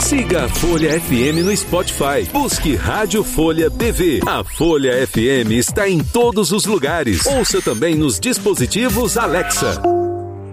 Siga a Folha FM no Spotify. Busque Rádio Folha PV. A Folha FM está em todos os lugares. Ouça também nos dispositivos Alexa.